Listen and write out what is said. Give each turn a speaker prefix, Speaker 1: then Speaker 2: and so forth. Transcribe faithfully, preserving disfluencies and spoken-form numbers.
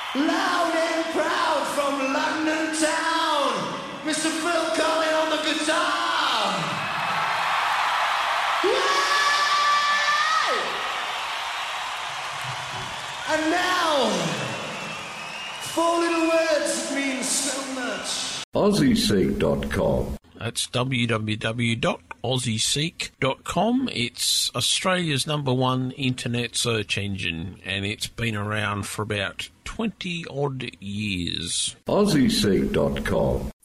Speaker 1: Loud and proud from London town, Mister Phil Collins on the guitar. Yay! And now, four little words that mean so much.
Speaker 2: Aussie Seek dot com.
Speaker 3: That's w w w dot aussie seek dot com. It's Australia's number one internet search engine, and it's been around for about twenty odd years.
Speaker 2: Aussie Seek dot com.